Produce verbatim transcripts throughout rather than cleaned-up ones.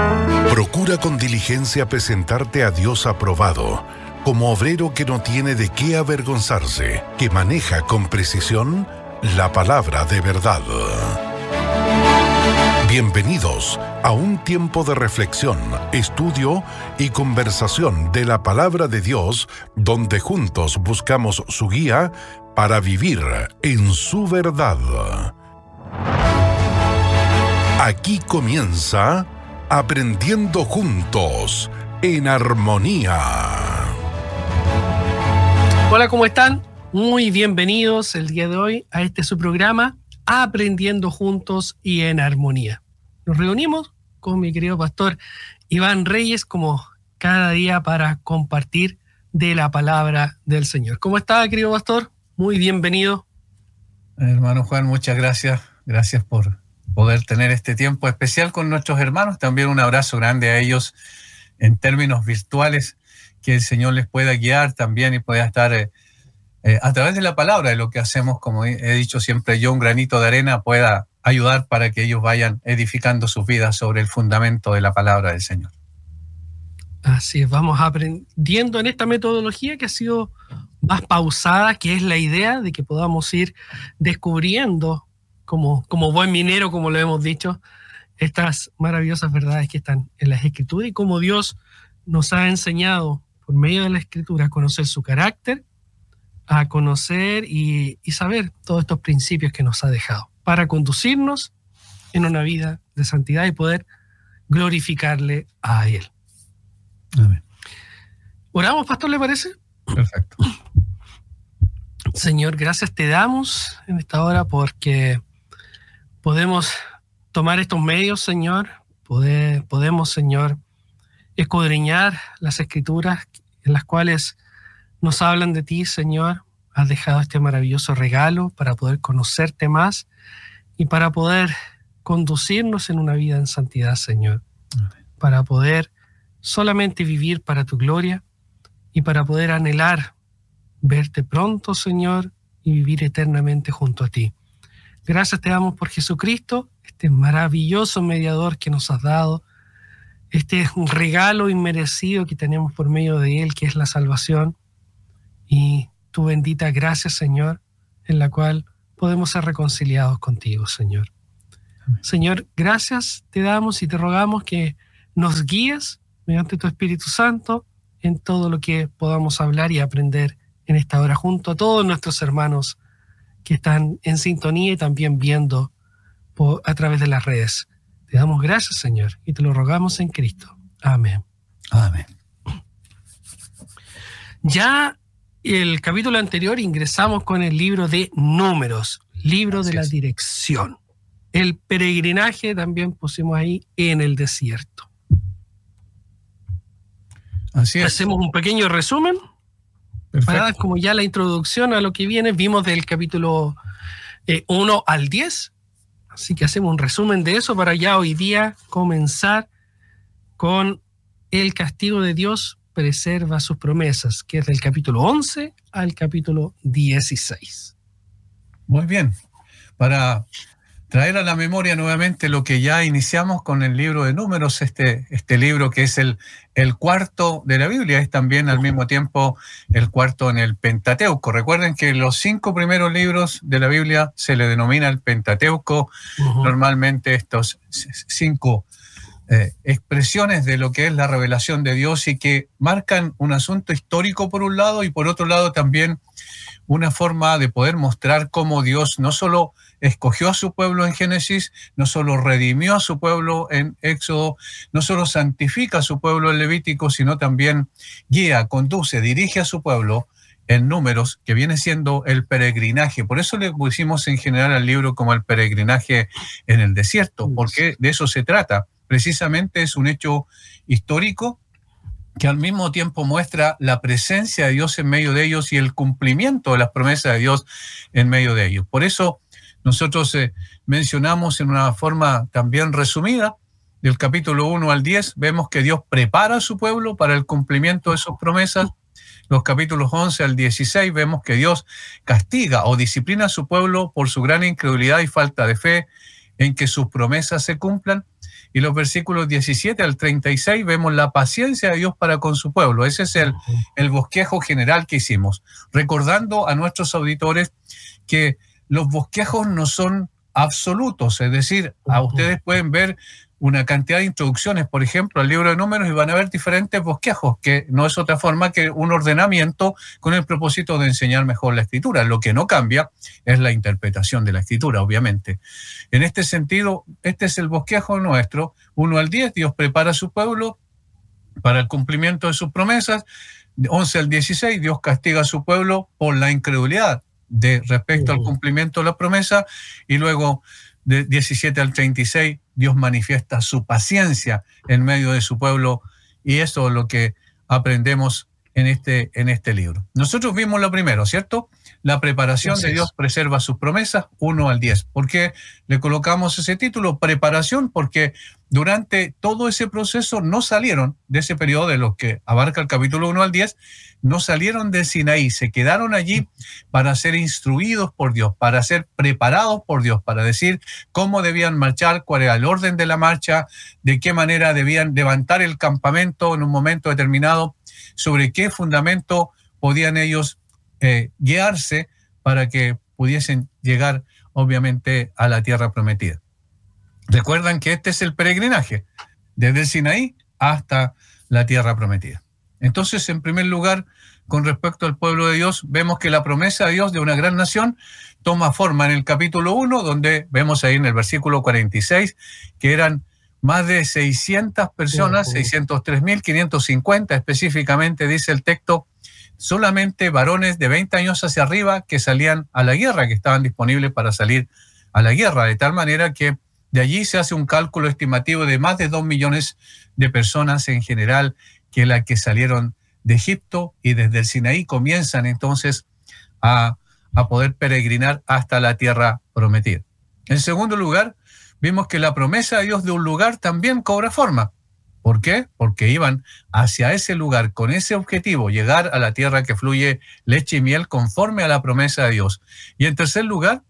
Procura con diligencia presentarte a Dios aprobado, como obrero que no tiene de qué avergonzarse, que maneja con precisión la palabra de verdad. Bienvenidos a un tiempo de reflexión, estudio y conversación de la palabra de Dios, donde juntos buscamos su guía para vivir en su verdad. Aquí comienza Aprendiendo Juntos en Armonía. Hola, ¿cómo están? Muy bienvenidos el día de hoy a este su programa, Aprendiendo Juntos y en Armonía. Nos reunimos con mi querido pastor Iván Reyes, como cada día, para compartir de la palabra del Señor. ¿Cómo está, querido pastor? Muy bienvenido. Hermano Juan, muchas gracias. Gracias por poder tener este tiempo especial con nuestros hermanos. También un abrazo grande a ellos en términos virtuales, que el Señor les pueda guiar también y pueda estar eh, eh, a través de la palabra, de lo que hacemos, como he dicho siempre yo, un granito de arena pueda ayudar para que ellos vayan edificando sus vidas sobre el fundamento de la palabra del Señor. Así es, vamos aprendiendo en esta metodología que ha sido más pausada, que es la idea de que podamos ir descubriendo Como, como buen minero, como lo hemos dicho, estas maravillosas verdades que están en las Escrituras y cómo Dios nos ha enseñado por medio de la Escritura a conocer su carácter, a conocer y, y saber todos estos principios que nos ha dejado para conducirnos en una vida de santidad y poder glorificarle a Él. Amén. ¿Oramos, pastor, le parece? Perfecto. Señor, gracias te damos en esta hora porque podemos tomar estos medios, Señor, poder, podemos, Señor, escudriñar las Escrituras en las cuales nos hablan de ti, Señor. Has dejado este maravilloso regalo para poder conocerte más y para poder conducirnos en una vida en santidad, Señor. Amén. Para poder solamente vivir para tu gloria y para poder anhelar verte pronto, Señor, y vivir eternamente junto a ti. Gracias te damos por Jesucristo, este maravilloso mediador que nos has dado, este regalo inmerecido que tenemos por medio de Él, que es la salvación, y tu bendita gracia, Señor, en la cual podemos ser reconciliados contigo, Señor. Amén. Señor, gracias te damos y te rogamos que nos guíes mediante tu Espíritu Santo en todo lo que podamos hablar y aprender en esta hora junto a todos nuestros hermanos que están en sintonía y también viendo por, a través de las redes. Te damos gracias, Señor, y te lo rogamos en Cristo. Amén. Amén. Ya el capítulo anterior ingresamos con el libro de Números, libro Así de la es. Dirección. El peregrinaje también pusimos ahí en el desierto. Así es. Hacemos un pequeño resumen. Perfecto. Para dar como ya la introducción a lo que viene. Vimos del capítulo eh, uno al diez, así que hacemos un resumen de eso para ya hoy día comenzar con el castigo de Dios preserva sus promesas, que es del capítulo once al capítulo dieciséis. Muy bien, para traer a la memoria nuevamente lo que ya iniciamos con el libro de Números, este, este libro que es el, el cuarto de la Biblia, es también al mismo tiempo el cuarto en el Pentateuco. Recuerden que los cinco primeros libros de la Biblia se le denomina el Pentateuco. Uh-huh. Normalmente estos cinco eh, expresiones de lo que es la revelación de Dios y que marcan un asunto histórico por un lado y por otro lado también una forma de poder mostrar cómo Dios no solo escogió a su pueblo en Génesis, no solo redimió a su pueblo en Éxodo, no solo santifica a su pueblo en Levítico, sino también guía, conduce, dirige a su pueblo en Números, que viene siendo el peregrinaje. Por eso le pusimos en general al libro como el peregrinaje en el desierto, porque de eso se trata. Precisamente es un hecho histórico que al mismo tiempo muestra la presencia de Dios en medio de ellos y el cumplimiento de las promesas de Dios en medio de ellos. Por eso nosotros eh, mencionamos en una forma también resumida, del capítulo uno al diez, vemos que Dios prepara a su pueblo para el cumplimiento de sus promesas. Los capítulos once al dieciséis vemos que Dios castiga o disciplina a su pueblo por su gran incredulidad y falta de fe en que sus promesas se cumplan. Y los versículos diecisiete al treinta y seis vemos la paciencia de Dios para con su pueblo. Ese es el, el bosquejo general que hicimos, recordando a nuestros auditores que los bosquejos no son absolutos, es decir, a ustedes pueden ver una cantidad de introducciones, por ejemplo, al libro de Números, y van a ver diferentes bosquejos, que no es otra forma que un ordenamiento con el propósito de enseñar mejor la Escritura. Lo que no cambia es la interpretación de la Escritura, obviamente. En este sentido, este es el bosquejo nuestro, uno al diez, Dios prepara a su pueblo para el cumplimiento de sus promesas. once al dieciséis, Dios castiga a su pueblo por la incredulidad de respecto uh-huh. al cumplimiento de la promesa, y luego de diecisiete al treinta y seis, Dios manifiesta su paciencia en medio de su pueblo, y eso es lo que aprendemos en este, en este libro. Nosotros vimos lo primero, ¿cierto? La preparación de Dios preserva sus promesas, uno al diez. ¿Por qué le colocamos ese título? Preparación, porque durante todo ese proceso no salieron de ese periodo de los que abarca el capítulo uno al diez, no salieron de Sinaí, se quedaron allí para ser instruidos por Dios, para ser preparados por Dios, para decir cómo debían marchar, cuál era el orden de la marcha, de qué manera debían levantar el campamento en un momento determinado, sobre qué fundamento podían ellos eh, guiarse para que pudiesen llegar, obviamente, a la tierra prometida. Recuerdan que este es el peregrinaje, desde el Sinaí hasta la tierra prometida. Entonces, en primer lugar, con respecto al pueblo de Dios, vemos que la promesa de Dios de una gran nación toma forma en el capítulo uno, donde vemos ahí en el versículo cuarenta y seis, que eran más de seiscientas personas, uh-huh. seiscientos tres mil quinientos cincuenta específicamente, dice el texto, solamente varones de veinte años hacia arriba que salían a la guerra, que estaban disponibles para salir a la guerra, de tal manera que de allí se hace un cálculo estimativo de más de dos millones de personas en general, que las que salieron de Egipto y desde el Sinaí comienzan entonces a, a poder peregrinar hasta la tierra prometida. En segundo lugar, vimos que la promesa de Dios de un lugar también cobra forma. ¿Por qué? Porque iban hacia ese lugar con ese objetivo, llegar a la tierra que fluye leche y miel conforme a la promesa de Dios. Y en tercer lugar,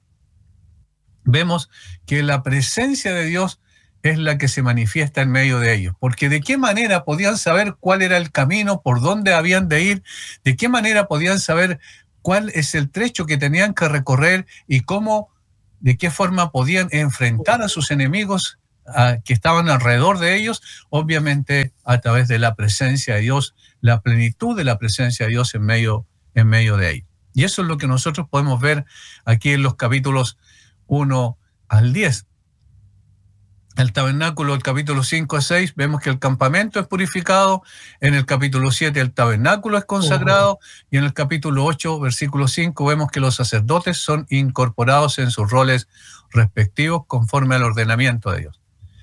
vemos que la presencia de Dios es la que se manifiesta en medio de ellos. Porque ¿de qué manera podían saber cuál era el camino, por dónde habían de ir? ¿De qué manera podían saber cuál es el trecho que tenían que recorrer y cómo, de qué forma podían enfrentar a sus enemigos a, que estaban alrededor de ellos? Obviamente a través de la presencia de Dios, la plenitud de la presencia de Dios en medio, en medio de ellos. Y eso es lo que nosotros podemos ver aquí en los capítulos uno al diez. El tabernáculo, el capítulo cinco a seis, vemos que el campamento es purificado. En el capítulo siete, el tabernáculo es consagrado. Uh-huh. Y en el capítulo ocho, versículo cinco, vemos que los sacerdotes son incorporados en sus roles respectivos conforme al ordenamiento de Dios.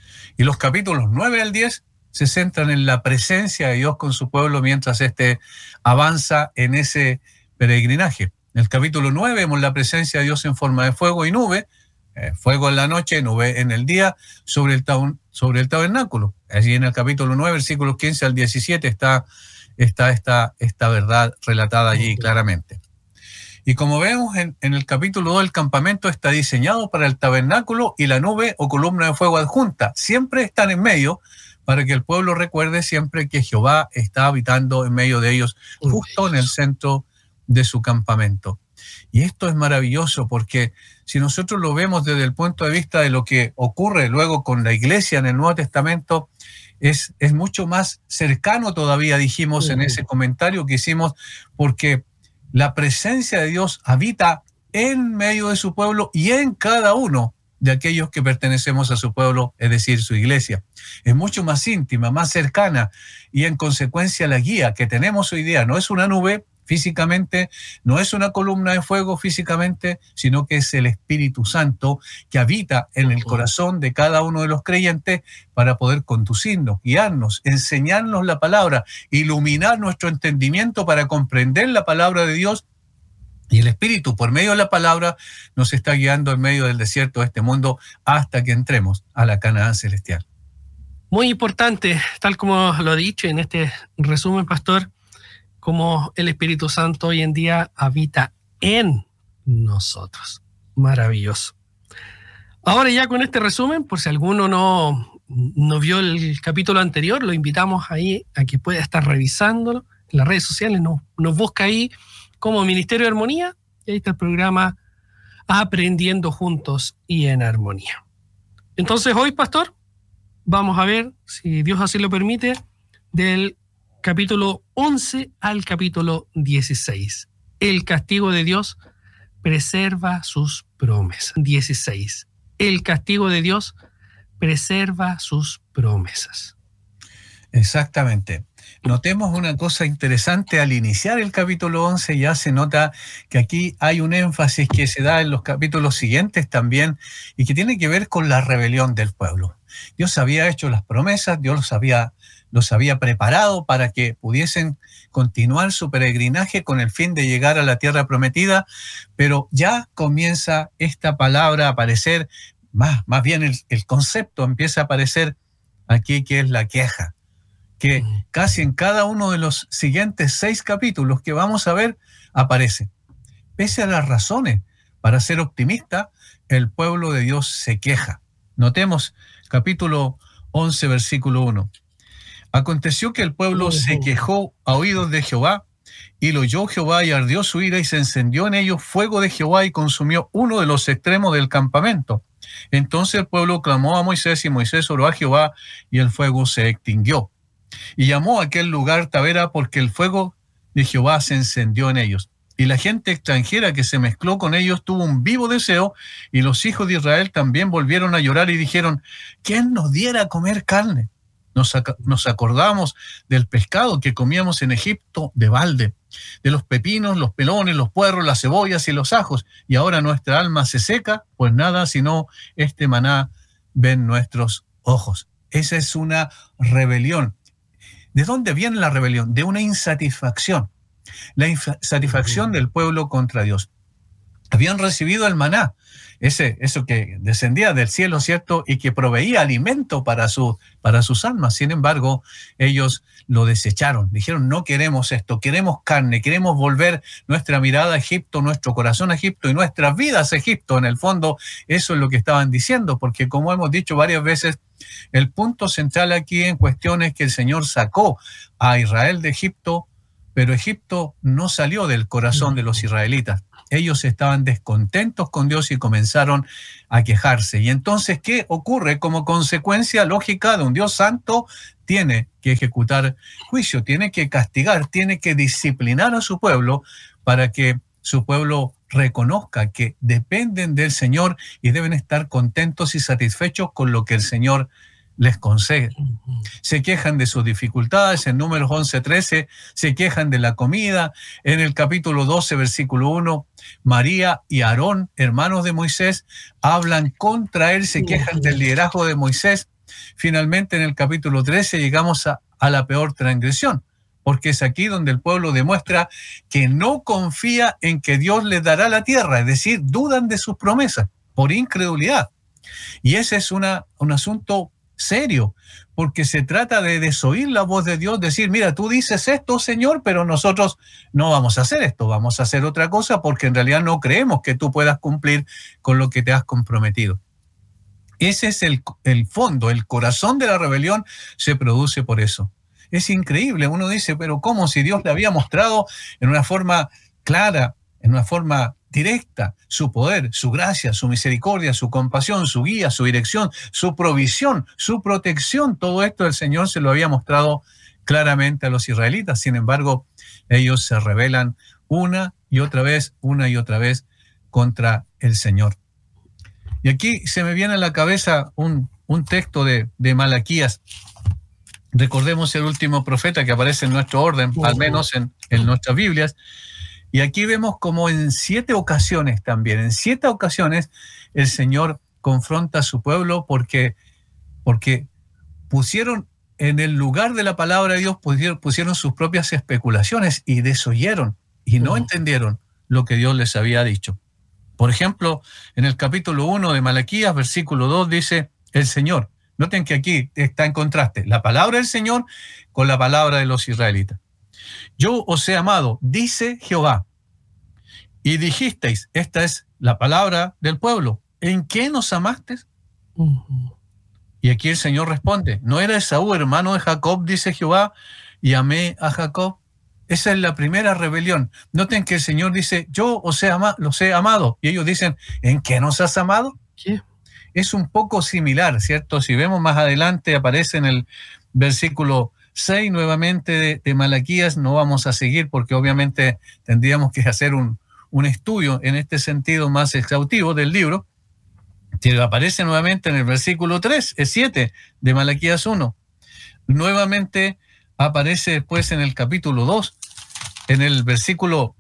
Y los capítulos nueve al diez se centran en la presencia de Dios con su pueblo mientras éste avanza en ese peregrinaje. En el capítulo nueve vemos la presencia de Dios en forma de fuego y nube, eh, fuego en la noche, nube en el día, sobre el, tab- sobre el tabernáculo. Allí en el capítulo nueve, versículos quince al diecisiete, está, está esta, esta verdad relatada allí claramente. Y como vemos en, en el capítulo dos, el campamento está diseñado para el tabernáculo y la nube o columna de fuego adjunta. Siempre están en medio para que el pueblo recuerde siempre que Jehová está habitando en medio de ellos, justo en el centro de su campamento. Y esto es maravilloso porque si nosotros lo vemos desde el punto de vista de lo que ocurre luego con la iglesia en el Nuevo Testamento, es, es mucho más cercano todavía, dijimos en ese comentario que hicimos, porque la presencia de Dios habita en medio de su pueblo y en cada uno de aquellos que pertenecemos a su pueblo, es decir, su iglesia. Es mucho más íntima, más cercana, y en consecuencia la guía que tenemos hoy día no es una nube físicamente, no es una columna de fuego físicamente, sino que es el Espíritu Santo que habita en el corazón de cada uno de los creyentes para poder conducirnos, guiarnos, enseñarnos la palabra, iluminar nuestro entendimiento para comprender la palabra de Dios. Y el Espíritu, por medio de la palabra, nos está guiando en medio del desierto de este mundo hasta que entremos a la Canaán celestial. Muy importante, tal como lo he dicho en este resumen, pastor, como el Espíritu Santo hoy en día habita en nosotros. Maravilloso. Ahora ya con este resumen, por si alguno no, no vio el capítulo anterior, lo invitamos ahí a que pueda estar revisándolo en las redes sociales, nos, nos busca ahí como Ministerio de Armonía, y ahí está el programa Aprendiendo Juntos y en Armonía. Entonces hoy, pastor, vamos a ver, si Dios así lo permite, del capítulo once al capítulo dieciséis. El castigo de Dios preserva sus promesas. dieciséis. El castigo de Dios preserva sus promesas. Exactamente. Notemos una cosa interesante al iniciar el capítulo once, ya se nota que aquí hay un énfasis que se da en los capítulos siguientes también y que tiene que ver con la rebelión del pueblo. Dios había hecho las promesas, Dios los había, los había preparado para que pudiesen continuar su peregrinaje con el fin de llegar a la tierra prometida, pero ya comienza esta palabra a aparecer, más, más bien el, el concepto empieza a aparecer aquí, que es la queja, que casi en cada uno de los siguientes seis capítulos que vamos a ver aparece. Pese a las razones para ser optimista, el pueblo de Dios se queja. Notemos capítulo once, versículo uno. Aconteció que el pueblo se quejó a oídos de Jehová, y lo oyó Jehová, y ardió su ira, y se encendió en ellos fuego de Jehová, y consumió uno de los extremos del campamento. Entonces el pueblo clamó a Moisés, y Moisés oró a Jehová, y el fuego se extinguió. Y llamó a aquel lugar Tabera, porque el fuego de Jehová se encendió en ellos. Y la gente extranjera que se mezcló con ellos tuvo un vivo deseo, y los hijos de Israel también volvieron a llorar y dijeron: ¿quién nos diera a comer carne? Nos, ac- nos acordamos del pescado que comíamos en Egipto de balde, de los pepinos, los pelones, los puerros, las cebollas y los ajos, y ahora nuestra alma se seca, pues nada sino este maná ven nuestros ojos. Esa es una rebelión. ¿De dónde viene la rebelión? De una insatisfacción. La insatisfacción del pueblo contra Dios. Habían recibido el maná, ese, eso que descendía del cielo, ¿cierto? Y que proveía alimento para, su, para sus almas. Sin embargo, ellos lo desecharon. Dijeron: no queremos esto, queremos carne, queremos volver nuestra mirada a Egipto, nuestro corazón a Egipto y nuestras vidas a Egipto. En el fondo, eso es lo que estaban diciendo, porque como hemos dicho varias veces, el punto central aquí en cuestión es que el Señor sacó a Israel de Egipto, pero Egipto no salió del corazón de los israelitas. Ellos estaban descontentos con Dios y comenzaron a quejarse. Y entonces, ¿qué ocurre? Como consecuencia lógica de un Dios santo, tiene que ejecutar juicio, tiene que castigar, tiene que disciplinar a su pueblo para que su pueblo reconozca que dependen del Señor y deben estar contentos y satisfechos con lo que el Señor les concede. Se quejan de sus dificultades, en Números once, trece, se quejan de la comida. En el capítulo doce, versículo uno, María y Aarón, hermanos de Moisés, hablan contra él, se quejan del liderazgo de Moisés. Finalmente, en el capítulo trece, llegamos a, a la peor transgresión, porque es aquí donde el pueblo demuestra que no confía en que Dios les dará la tierra, es decir, dudan de sus promesas por incredulidad. Y ese es una, un asunto serio, porque se trata de desoír la voz de Dios, decir: mira, tú dices esto, Señor, pero nosotros no vamos a hacer esto, vamos a hacer otra cosa, porque en realidad no creemos que tú puedas cumplir con lo que te has comprometido. Ese es el, el fondo, el corazón de la rebelión se produce por eso. Es increíble, uno dice: pero ¿cómo? Si Dios le había mostrado en una forma clara, en una forma directa, su poder, su gracia, su misericordia, su compasión, su guía, su dirección, su provisión, su protección, todo esto el Señor se lo había mostrado claramente a los israelitas. Sin embargo, ellos se rebelan una y otra vez, una y otra vez contra el Señor. Y aquí se me viene a la cabeza un, un texto de, de Malaquías. Recordemos el último profeta que aparece en nuestro orden, al menos en, en nuestras Biblias. Y aquí vemos como en siete ocasiones también, en siete ocasiones el Señor confronta a su pueblo porque, porque pusieron en el lugar de la palabra de Dios, pusieron, pusieron sus propias especulaciones y desoyeron y no entendieron lo que Dios les había dicho. Por ejemplo, en el capítulo uno de Malaquías, versículo dos, dice el Señor. Noten que aquí está en contraste la palabra del Señor con la palabra de los israelitas. Yo os he amado, dice Jehová, y dijisteis, esta es la palabra del pueblo, ¿en qué nos amaste? Uh-huh. Y aquí el Señor responde, ¿no era Esaú hermano de Jacob, dice Jehová, y amé a Jacob? Esa es la primera rebelión. Noten que el Señor dice, yo os he ama- los he amado. Y ellos dicen, ¿en qué nos has amado? ¿Qué? Es un poco similar, ¿cierto? Si vemos más adelante, aparece en el versículo seis nuevamente de, de Malaquías, no vamos a seguir porque obviamente tendríamos que hacer un, un estudio en este sentido más exhaustivo del libro, que aparece nuevamente en el versículo tres, es siete de Malaquías uno. Nuevamente aparece después en el capítulo dos, en el versículo,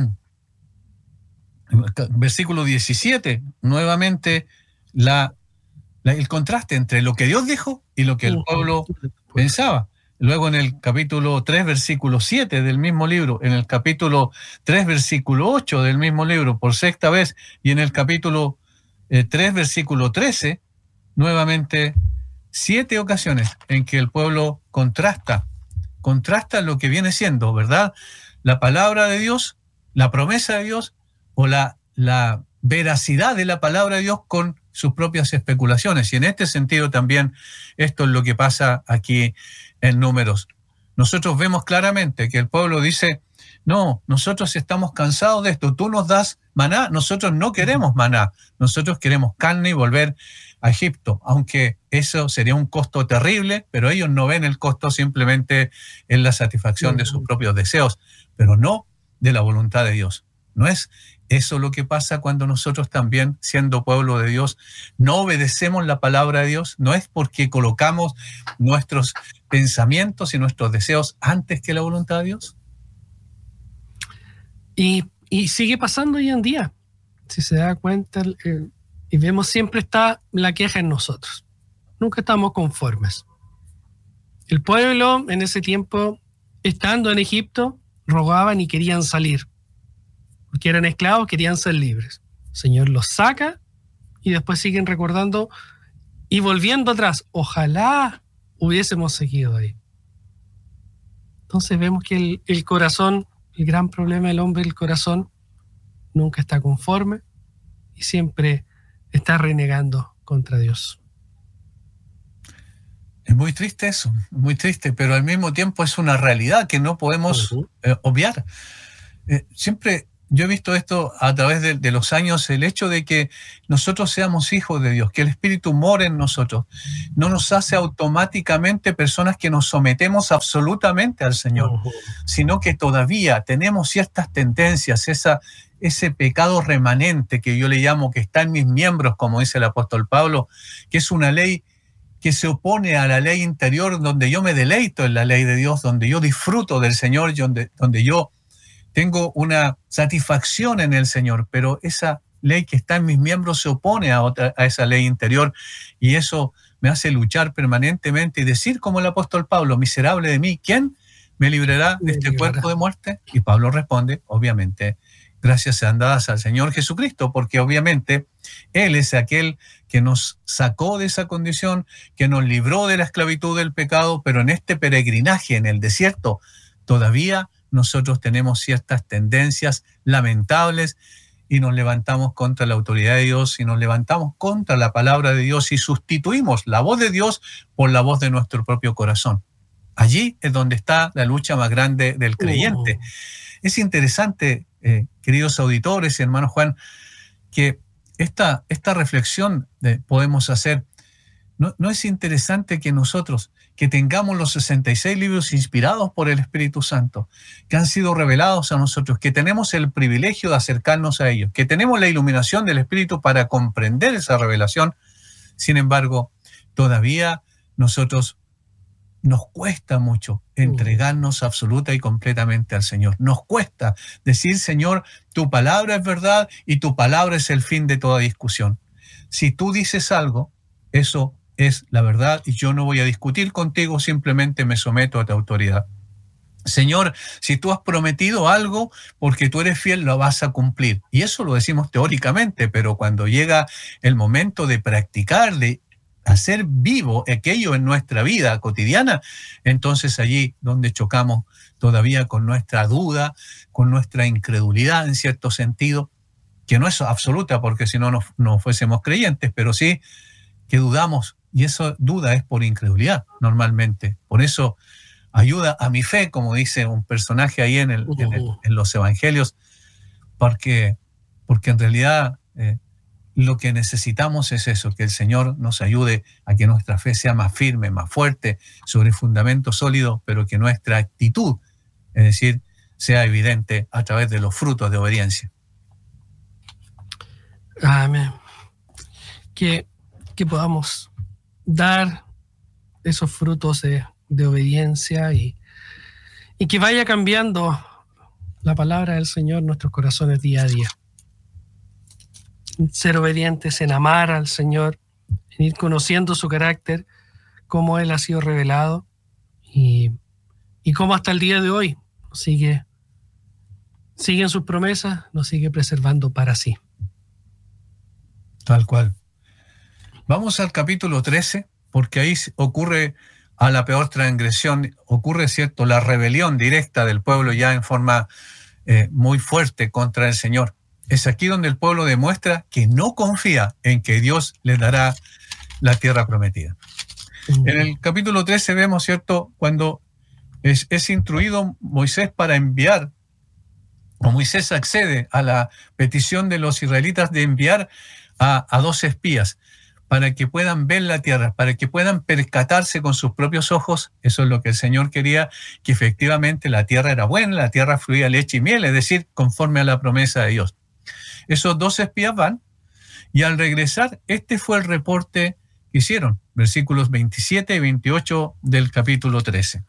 versículo diecisiete, nuevamente la, la, el contraste entre lo que Dios dijo y lo que el pueblo pensaba. Luego en el capítulo tres, versículo siete del mismo libro, en el capítulo tres, versículo ocho del mismo libro, por sexta vez, y en el capítulo eh, tres, versículo trece, nuevamente siete ocasiones en que el pueblo contrasta, contrasta lo que viene siendo, ¿verdad? La palabra de Dios, la promesa de Dios o la, la veracidad de la palabra de Dios con sus propias especulaciones. Y en este sentido también esto es lo que pasa aquí en Números. Nosotros vemos claramente que el pueblo dice, no, nosotros estamos cansados de esto, tú nos das maná, nosotros no queremos maná, nosotros queremos carne y volver a Egipto, aunque eso sería un costo terrible, pero ellos no ven el costo simplemente en la satisfacción de sus propios deseos, pero no de la voluntad de Dios. No es eso lo que pasa cuando nosotros también, siendo pueblo de Dios, no obedecemos la palabra de Dios. No es porque colocamos nuestros pensamientos y nuestros deseos antes que la voluntad de Dios. Y, y sigue pasando hoy en día. Si se da cuenta, eh, y vemos, siempre está la queja en nosotros. Nunca estamos conformes. El pueblo en ese tiempo, estando en Egipto, rogaban y querían salir. Porque eran esclavos, querían ser libres. El Señor los saca y después siguen recordando y volviendo atrás. Ojalá hubiésemos seguido ahí. Entonces vemos que el, el corazón, el gran problema del hombre, el corazón, nunca está conforme y siempre está renegando contra Dios. Es muy triste eso, muy triste, pero al mismo tiempo es una realidad que no podemos uh-huh. eh, obviar. Eh, siempre yo he visto esto a través de, de los años, el hecho de que nosotros seamos hijos de Dios, que el Espíritu more en nosotros, no nos hace automáticamente personas que nos sometemos absolutamente al Señor, uh-huh. sino que todavía tenemos ciertas tendencias, esa, ese pecado remanente que yo le llamo, que está en mis miembros, como dice el apóstol Pablo, que es una ley que se opone a la ley interior, donde yo me deleito en la ley de Dios, donde yo disfruto del Señor, donde, donde yo tengo una satisfacción en el Señor, pero esa ley que está en mis miembros se opone a, otra, a esa ley interior, y eso me hace luchar permanentemente y decir como el apóstol Pablo, miserable de mí, ¿quién me librará de este cuerpo de muerte? Y Pablo responde, obviamente, gracias sean dadas al Señor Jesucristo, porque obviamente Él es aquel que nos sacó de esa condición, que nos libró de la esclavitud del pecado, pero en este peregrinaje en el desierto todavía nosotros tenemos ciertas tendencias lamentables y nos levantamos contra la autoridad de Dios y nos levantamos contra la palabra de Dios y sustituimos la voz de Dios por la voz de nuestro propio corazón. Allí es donde está la lucha más grande del creyente. Uh. Es interesante, eh, queridos auditores y hermano Juan, que esta, esta reflexión de, podemos hacer. ¿No, ¿No es interesante que nosotros, que tengamos los sesenta y seis libros inspirados por el Espíritu Santo, que han sido revelados a nosotros, que tenemos el privilegio de acercarnos a ellos, que tenemos la iluminación del Espíritu para comprender esa revelación? Sin embargo, todavía nosotros nos cuesta mucho entregarnos absoluta y completamente al Señor. Nos cuesta decir, Señor, tu palabra es verdad y tu palabra es el fin de toda discusión. Si tú dices algo, eso es la verdad y yo no voy a discutir contigo, simplemente me someto a tu autoridad. Señor, si tú has prometido algo, porque tú eres fiel, lo vas a cumplir. Y eso lo decimos teóricamente, pero cuando llega el momento de practicar, de hacer vivo aquello en nuestra vida cotidiana, entonces allí donde chocamos todavía con nuestra duda, con nuestra incredulidad en cierto sentido, que no es absoluta porque si no, no, no fuésemos creyentes, pero sí que dudamos Y eso duda es por incredulidad, normalmente. Por eso ayuda a mi fe, como dice un personaje ahí en, el, en, el, en los evangelios, porque, porque en realidad eh, lo que necesitamos es eso, que el Señor nos ayude a que nuestra fe sea más firme, más fuerte, sobre fundamento sólido, pero que nuestra actitud, es decir, sea evidente a través de los frutos de obediencia. Amén. Que, que podamos dar esos frutos de, de obediencia y, y que vaya cambiando la palabra del Señor en nuestros corazones día a día. Ser obedientes en amar al Señor, en ir conociendo su carácter, cómo Él ha sido revelado y, y cómo hasta el día de hoy sigue, sigue en sus promesas, nos sigue preservando para sí. Tal cual. Vamos al capítulo trece, porque ahí ocurre a la peor transgresión, ocurre, ¿cierto?, la rebelión directa del pueblo ya en forma eh, muy fuerte contra el Señor. Es aquí donde el pueblo demuestra que no confía en que Dios les dará la tierra prometida. Uh-huh. En el capítulo trece vemos, ¿cierto?, cuando es, es instruido Moisés para enviar, o Moisés accede a la petición de los israelitas de enviar a, a dos espías para que puedan ver la tierra, para que puedan percatarse con sus propios ojos. Eso es lo que el Señor quería, que efectivamente la tierra era buena, la tierra fluía leche y miel, es decir, conforme a la promesa de Dios. Esos dos espías van, y al regresar, este fue el reporte que hicieron, versículos veintisiete y veintiocho del capítulo trece.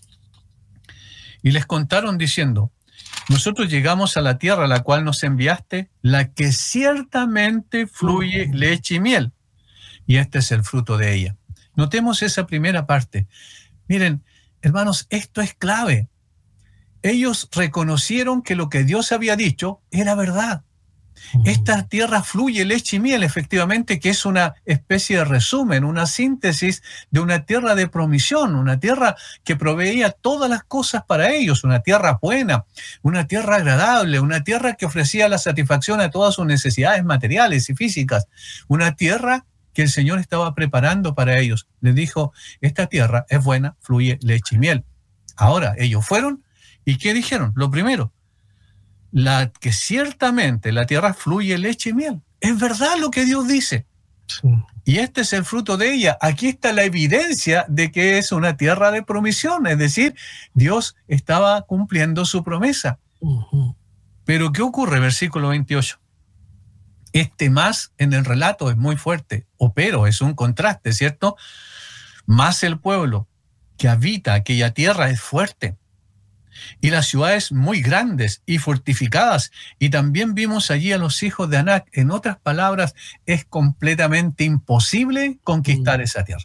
Y les contaron diciendo: nosotros llegamos a la tierra a la cual nos enviaste, la que ciertamente fluye leche y miel, y este es el fruto de ella. Notemos esa primera parte. Miren, hermanos, esto es clave. Ellos reconocieron que lo que Dios había dicho era verdad. Esta tierra fluye leche y miel, efectivamente, que es una especie de resumen, una síntesis de una tierra de promisión, una tierra que proveía todas las cosas para ellos, una tierra buena, una tierra agradable, una tierra que ofrecía la satisfacción a todas sus necesidades materiales y físicas, una tierra que el Señor estaba preparando para ellos. Les dijo: esta tierra es buena, fluye leche y miel. Ahora, ellos fueron, ¿y qué dijeron? Lo primero, la que ciertamente la tierra fluye leche y miel. Es verdad lo que Dios dice. Sí. Y este es el fruto de ella. Aquí está la evidencia de que es una tierra de promisión. Es decir, Dios estaba cumpliendo su promesa. Uh-huh. Pero ¿qué ocurre? Versículo veintiocho. Este más en el relato es muy fuerte. O pero es un contraste, ¿cierto? Más el pueblo que habita aquella tierra es fuerte. Y las ciudades muy grandes y fortificadas. Y también vimos allí a los hijos de Anac. En otras palabras, es completamente imposible conquistar mm. esa tierra.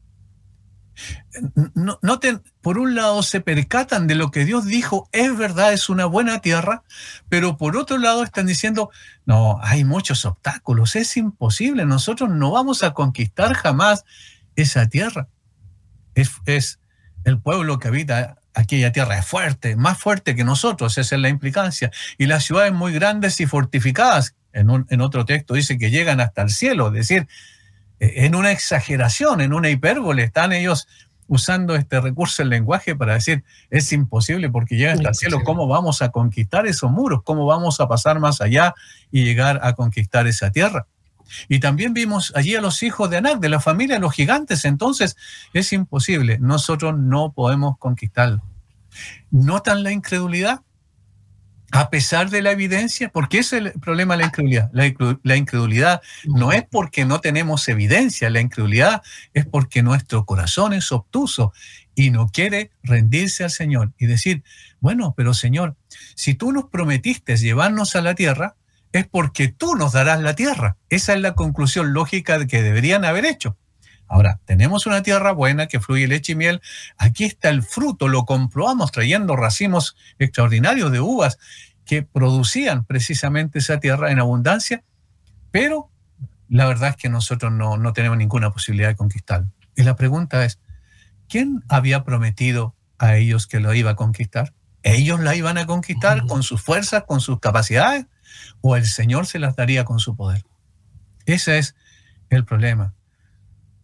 No, noten, por un lado se percatan de lo que Dios dijo, es verdad, es una buena tierra, pero por otro lado están diciendo: no, hay muchos obstáculos, es imposible, nosotros no vamos a conquistar jamás esa tierra. Es, es el pueblo que habita aquella tierra es fuerte, más fuerte que nosotros, esa es la implicancia. Y las ciudades muy grandes y fortificadas, en, un, en otro texto dice que llegan hasta el cielo, es decir, en una exageración, en una hipérbole, están ellos usando este recurso del lenguaje para decir: es imposible porque llega hasta el cielo, ¿cómo vamos a conquistar esos muros? ¿Cómo vamos a pasar más allá y llegar a conquistar esa tierra? Y también vimos allí a los hijos de Anac, de la familia de los gigantes. Entonces es imposible, nosotros no podemos conquistarlo. ¿Notan la incredulidad? A pesar de la evidencia, porque ese es el problema de la incredulidad. La, la incredulidad no es porque no tenemos evidencia, la incredulidad es porque nuestro corazón es obtuso y no quiere rendirse al Señor y decir: bueno, pero Señor, si tú nos prometiste llevarnos a la tierra, es porque tú nos darás la tierra. Esa es la conclusión lógica que deberían haber hecho. Ahora, tenemos una tierra buena que fluye leche y miel. Aquí está el fruto, lo comprobamos trayendo racimos extraordinarios de uvas que producían precisamente esa tierra en abundancia, pero la verdad es que nosotros no, no tenemos ninguna posibilidad de conquistarlo. Y la pregunta es: ¿quién había prometido a ellos que lo iba a conquistar? ¿Ellos la iban a conquistar con sus fuerzas, con sus capacidades? ¿O el Señor se las daría con su poder? Ese es el problema.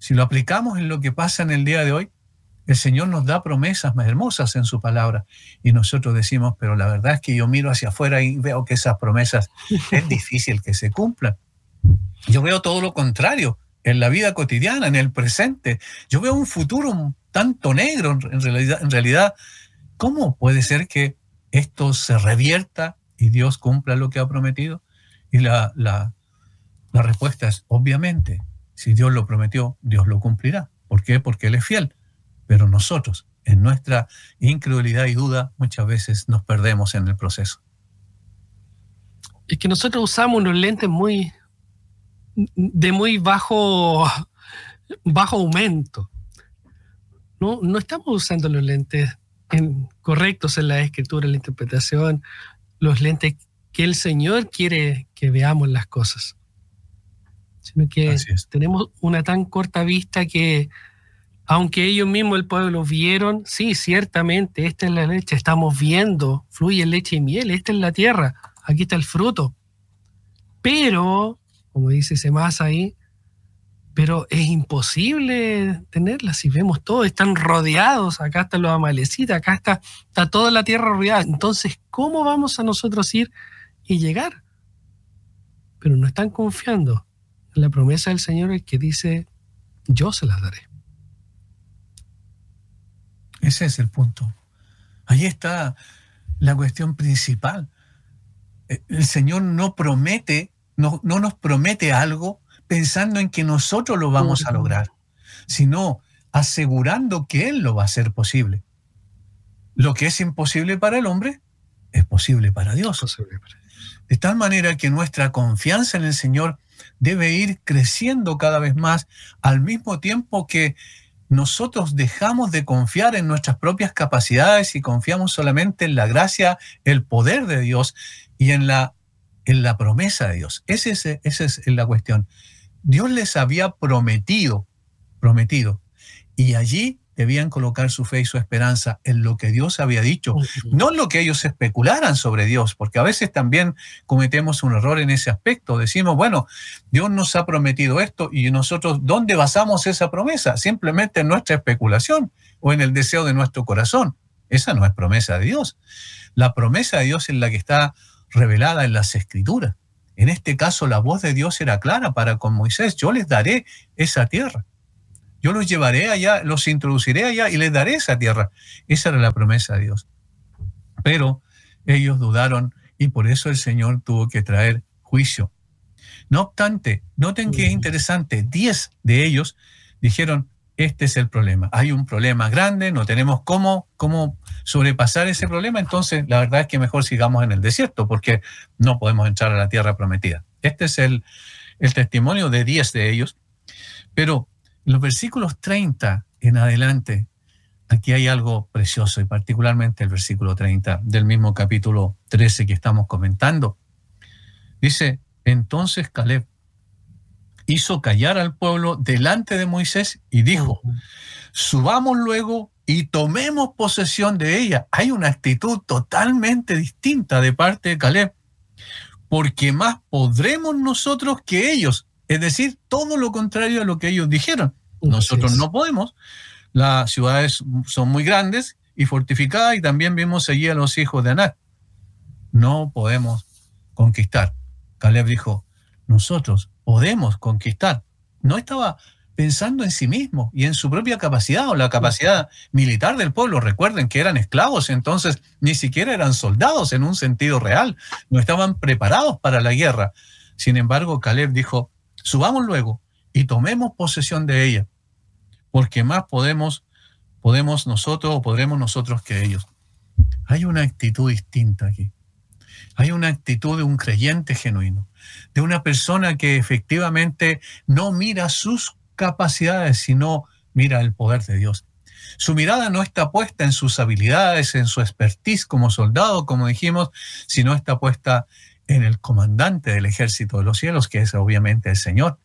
si lo aplicamos en lo que pasa en el día de hoy, el Señor nos da promesas más hermosas en su palabra y nosotros decimos, pero la verdad es que yo miro hacia afuera y veo que esas promesas es difícil que se cumplan. Yo veo todo lo contrario en la vida cotidiana, en el presente. Yo veo un futuro tanto negro en realidad. En realidad, ¿cómo puede ser que esto se revierta y Dios cumpla lo que ha prometido? Y la, la, la respuesta es, obviamente, si Dios lo prometió, Dios lo cumplirá. ¿Por qué? Porque Él es fiel. Pero nosotros, en nuestra incredulidad y duda, muchas veces nos perdemos en el proceso. Es que nosotros usamos unos lentes muy de muy bajo, bajo aumento. No, no estamos usando los lentes en, correctos en la escritura, en la interpretación, los lentes que el Señor quiere que veamos las cosas. Sino que tenemos una tan corta vista que aunque ellos mismos, el pueblo, vieron, sí, ciertamente, esta es la leche, estamos viendo, fluye leche y miel, esta es la tierra, aquí está el fruto. Pero, como dice Semás ahí, pero es imposible tenerla, si vemos todo, están rodeados, acá están los amalecitas, acá está, está toda la tierra rodeada. Entonces, ¿cómo vamos a nosotros ir y llegar? Pero no están confiando en la promesa del Señor, el que dice, yo se las daré. Ese es el punto. Ahí está la cuestión principal. El Señor no promete, no, no nos promete algo pensando en que nosotros lo vamos a lograr, sino asegurando que Él lo va a hacer posible. Lo que es imposible para el hombre es posible para Dios. De tal manera que nuestra confianza en el Señor debe ir creciendo cada vez más, al mismo tiempo que nosotros dejamos de confiar en nuestras propias capacidades y confiamos solamente en la gracia, el poder de Dios y en la, en la promesa de Dios. Esa es, esa es la cuestión. Dios les había prometido, prometido, y allí debían colocar su fe y su esperanza en lo que Dios había dicho, no en lo que ellos especularan sobre Dios, porque a veces también cometemos un error en ese aspecto. Decimos, bueno, Dios nos ha prometido esto y nosotros, ¿dónde basamos esa promesa? Simplemente en nuestra especulación o en el deseo de nuestro corazón. Esa no es promesa de Dios. La promesa de Dios es la que está revelada en las Escrituras. En este caso, la voz de Dios era clara para con Moisés: yo les daré esa tierra. Yo los llevaré allá, los introduciré allá y les daré esa tierra. Esa era la promesa de Dios. Pero ellos dudaron y por eso el Señor tuvo que traer juicio. No obstante, noten que es interesante, diez de ellos dijeron, este es el problema. Hay un problema grande, no tenemos cómo, cómo sobrepasar ese problema, entonces la verdad es que mejor sigamos en el desierto porque no podemos entrar a la tierra prometida. Este es el, el testimonio de diez de ellos. Pero en los versículos treinta en adelante, aquí hay algo precioso, y particularmente el versículo treinta del mismo capítulo trece que estamos comentando. Dice, entonces Caleb hizo callar al pueblo delante de Moisés y dijo, subamos luego y tomemos posesión de ella. Hay una actitud totalmente distinta de parte de Caleb, porque más podremos nosotros que ellos. Es decir, todo lo contrario a lo que ellos dijeron. Nosotros no podemos. Las ciudades son muy grandes y fortificadas, y también vimos allí a los hijos de Anac. No podemos conquistar. Caleb dijo, nosotros podemos conquistar. No estaba pensando en sí mismo y en su propia capacidad o la capacidad militar del pueblo. Recuerden que eran esclavos, entonces ni siquiera eran soldados en un sentido real. No estaban preparados para la guerra. Sin embargo, Caleb dijo, subamos luego y tomemos posesión de ella, porque más podemos, podemos nosotros o podremos nosotros que ellos. Hay una actitud distinta aquí. Hay una actitud de un creyente genuino, de una persona que efectivamente no mira sus capacidades, sino mira el poder de Dios. Su mirada no está puesta en sus habilidades, en su expertise como soldado, como dijimos, sino está puesta en el comandante del ejército de los cielos, que es obviamente el Señor.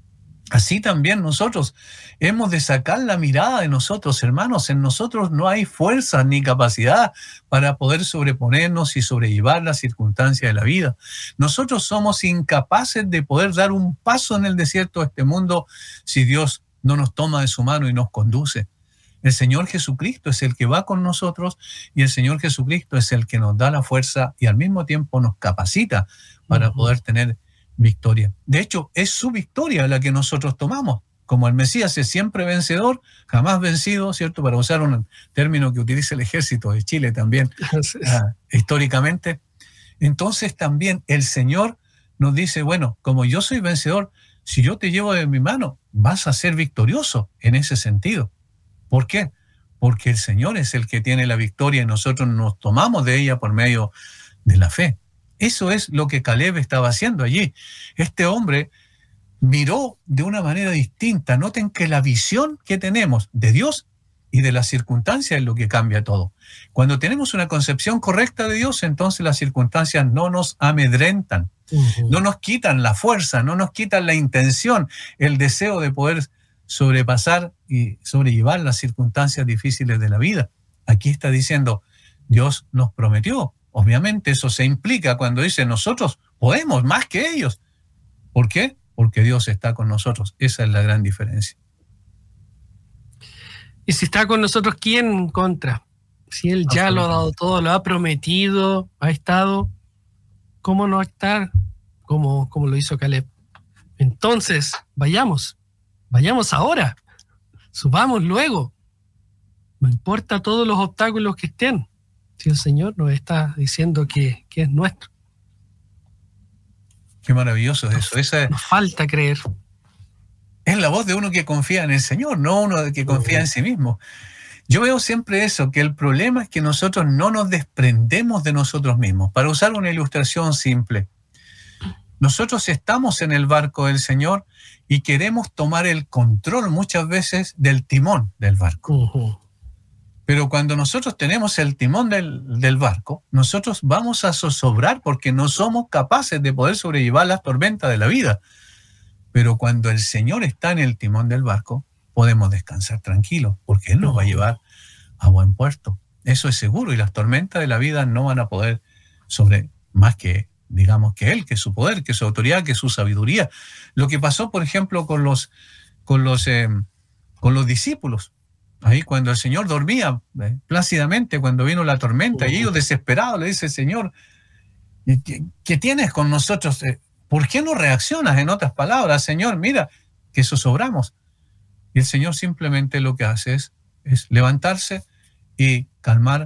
Así también nosotros hemos de sacar la mirada de nosotros, hermanos. En nosotros no hay fuerza ni capacidad para poder sobreponernos y sobrellevar las circunstancias de la vida. Nosotros somos incapaces de poder dar un paso en el desierto de este mundo si Dios no nos toma de su mano y nos conduce. El Señor Jesucristo es el que va con nosotros y el Señor Jesucristo es el que nos da la fuerza y al mismo tiempo nos capacita para uh-huh. poder tener victoria. De hecho, es su victoria la que nosotros tomamos. Como el Mesías es siempre vencedor, jamás vencido, ¿cierto? Para usar un término que utiliza el ejército de Chile también, uh, históricamente. Entonces también el Señor nos dice, bueno, como yo soy vencedor, si yo te llevo de mi mano, vas a ser victorioso en ese sentido. ¿Por qué? Porque el Señor es el que tiene la victoria y nosotros nos tomamos de ella por medio de la fe. Eso es lo que Caleb estaba haciendo allí. Este hombre miró de una manera distinta. Noten que la visión que tenemos de Dios y de las circunstancias es lo que cambia todo. Cuando tenemos una concepción correcta de Dios, entonces las circunstancias no nos amedrentan, uh-huh. no nos quitan la fuerza, no nos quitan la intención, el deseo de poder sobrepasar y sobrellevar las circunstancias difíciles de la vida. Aquí está diciendo, Dios nos prometió. Obviamente eso se implica cuando dice, nosotros podemos más que ellos. ¿Por qué? Porque Dios está con nosotros. Esa es la gran diferencia. Y si está con nosotros, ¿quién en contra? Si Él ya lo ha dado todo, lo ha prometido, ha estado, ¿cómo no estar? Como, como lo hizo Caleb. Entonces, vayamos. Vayamos ahora, subamos luego. No importa todos los obstáculos que estén, si el Señor nos está diciendo que, que es nuestro. Qué maravilloso es eso. Esa nos falta creer. Es la voz de uno que confía en el Señor, no uno que confía en sí mismo. Yo veo siempre eso, que el problema es que nosotros no nos desprendemos de nosotros mismos. Para usar una ilustración simple, nosotros estamos en el barco del Señor y queremos tomar el control muchas veces del timón del barco. Uh-huh. Pero cuando nosotros tenemos el timón del, del barco, nosotros vamos a zozobrar porque no somos capaces de poder sobrellevar las tormentas de la vida. Pero cuando el Señor está en el timón del barco, podemos descansar tranquilos porque Él nos va a llevar a buen puerto. Eso es seguro y las tormentas de la vida no van a poder sobre más que digamos que Él, que su poder, que su autoridad, que su sabiduría. Lo que pasó, por ejemplo, con los, con los, eh, con los discípulos. Ahí cuando el Señor dormía eh, plácidamente, cuando vino la tormenta, y ellos desesperados le dice, Señor, ¿qué, qué tienes con nosotros? ¿Por qué no reaccionas? En otras palabras, Señor, mira, que zozobramos. Y el Señor simplemente lo que hace es, es levantarse y calmar